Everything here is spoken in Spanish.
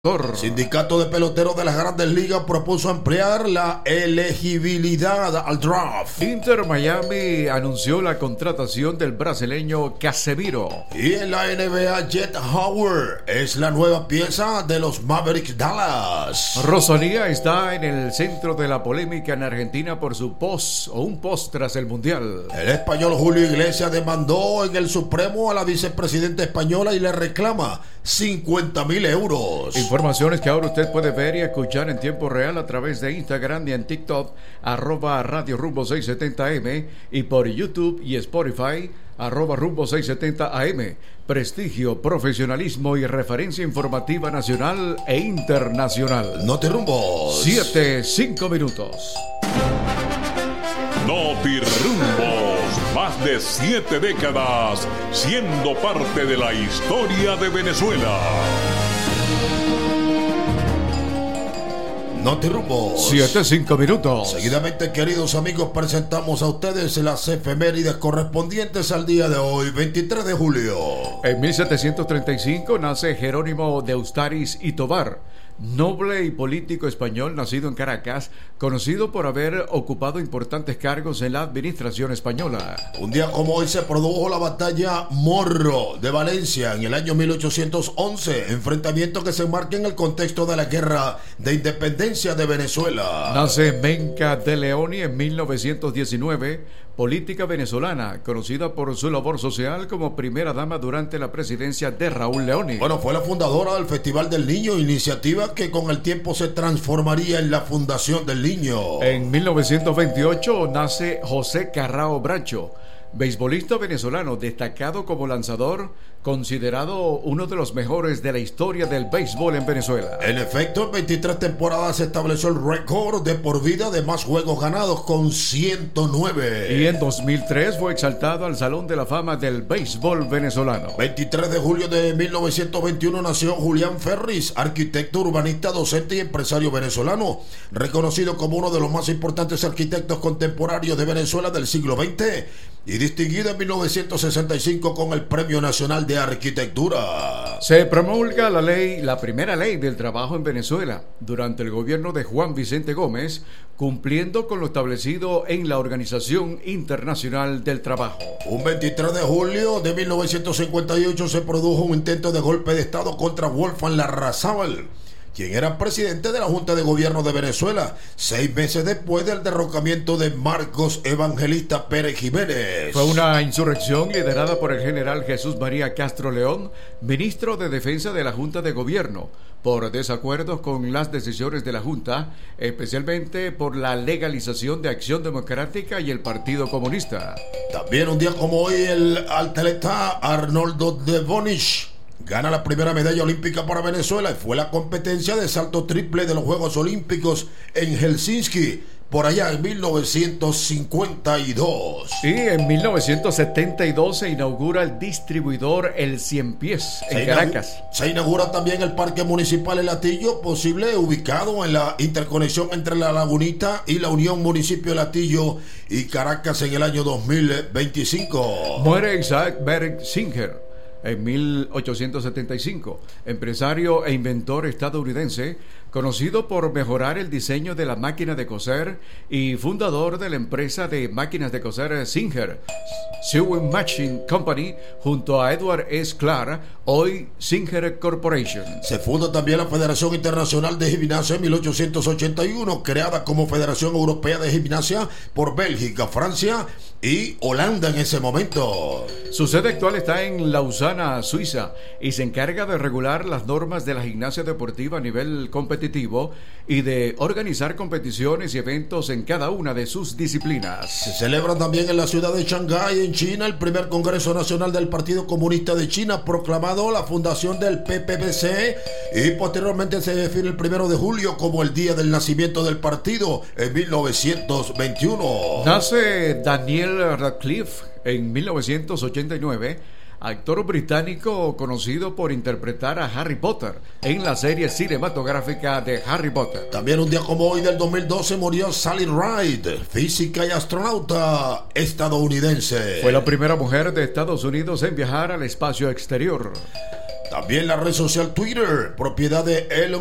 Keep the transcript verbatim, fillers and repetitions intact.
Sindicato de Peloteros de las Grandes Ligas propuso ampliar la elegibilidad al draft. Inter Miami anunció la contratación del brasileño Casemiro. Y en la N B A, Jett Howard es la nueva pieza de los Mavericks Dallas. Rosalía está en el centro de la polémica en Argentina por su post o un post tras el Mundial. El español Julio Iglesias demandó en el Supremo a la vicepresidenta española y le reclama cincuenta mil euros. Informaciones que ahora usted puede ver y escuchar en tiempo real a través de Instagram y en TikTok, arroba Radio Rumbo seiscientos setenta eme, y por YouTube y Spotify, arroba Rumbo seiscientos setenta A M. Prestigio, profesionalismo y referencia informativa nacional e internacional. Notirumbos. Siete, cinco minutos. Notirumbos, más de siete décadas siendo parte de la historia de Venezuela. Notirumbos. Siete, cinco minutos. Seguidamente, queridos amigos, presentamos a ustedes las efemérides correspondientes al día de hoy, veintitrés de julio. En mil setecientos treinta y cinco nace Jerónimo de Ustariz y Tobar, noble y político español nacido en Caracas, conocido por haber ocupado importantes cargos en la administración española. Un día como hoy se produjo la batalla Morro de Valencia en el año mil ochocientos once, enfrentamiento que se enmarca en el contexto de la guerra de independencia de Venezuela. Nace Menca de Leoni en mil novecientos diecinueve, política venezolana, conocida por su labor social como primera dama durante la presidencia de Raúl Leoni. Bueno, fue la fundadora del Festival del Niño, iniciativa que con el tiempo se transformaría en la Fundación del Niño. En mil novecientos veintiocho nace José Carrao Bracho, beisbolista venezolano destacado como lanzador, considerado uno de los mejores de la historia del béisbol en Venezuela. En efecto, en veintitrés temporadas se estableció el récord de por vida de más juegos ganados con ciento nueve. Y en dos mil tres fue exaltado al Salón de la Fama del Béisbol venezolano. veintitrés de julio de mil novecientos veintiuno nació Julián Ferris, arquitecto, urbanista, docente y empresario venezolano, reconocido como uno de los más importantes arquitectos contemporáneos de Venezuela del siglo veinte y distinguido en mil novecientos sesenta y cinco con el Premio Nacional de Arquitectura. Se promulga la ley, la primera ley del trabajo en Venezuela durante el gobierno de Juan Vicente Gómez, cumpliendo con lo establecido en la Organización Internacional del Trabajo. Un veintitrés de julio de mil novecientos cincuenta y ocho se produjo un intento de golpe de Estado contra Wolfgang Larrazábal, quien era presidente de la Junta de Gobierno de Venezuela, seis meses después del derrocamiento de Marcos Evangelista Pérez Jiménez. Fue una insurrección liderada por el general Jesús María Castro León, ministro de Defensa de la Junta de Gobierno, por desacuerdos con las decisiones de la Junta, especialmente por la legalización de Acción Democrática y el Partido Comunista. También un día como hoy, el atleta Arnoldo de Bonich gana la primera medalla olímpica para Venezuela y fue la competencia de salto triple de los Juegos Olímpicos en Helsinki, por allá en mil novecientos cincuenta y dos. Y en mil novecientos setenta y dos se inaugura el distribuidor El Cien Pies en se Caracas. Inaugura, se inaugura también el Parque Municipal El Latillo, posible ubicado en la interconexión entre La Lagunita y la Unión Municipio El Latillo y Caracas en el año dos mil veinticinco. Muere Isaac Berg Singer en mil ochocientos setenta y cinco, empresario e inventor estadounidense, conocido por mejorar el diseño de la máquina de coser y fundador de la empresa de máquinas de coser Singer, Sewing Machine Company, junto a Edward S. Clark, hoy Singer Corporation. Se funda también la Federación Internacional de Gimnasia en mil ochocientos ochenta y uno, creada como Federación Europea de Gimnasia por Bélgica, Francia y Holanda en ese momento. Su sede actual está en Lausana, Suiza, y se encarga de regular las normas de la gimnasia deportiva a nivel competitivo y de organizar competiciones y eventos en cada una de sus disciplinas. Se celebra también en la ciudad de Shanghái, en China, el primer Congreso Nacional del Partido Comunista de China, proclamado la fundación del P P B C, y posteriormente se define el primero de julio como el día del nacimiento del partido en mil novecientos veintiuno. Nace Daniel Radcliffe en mil novecientos ochenta y nueve, actor británico conocido por interpretar a Harry Potter en la serie cinematográfica de Harry Potter. También un día como hoy del dos mil doce murió Sally Ride, física y astronauta estadounidense. Fue la primera mujer de Estados Unidos en viajar al espacio exterior. También la red social Twitter, propiedad de Elon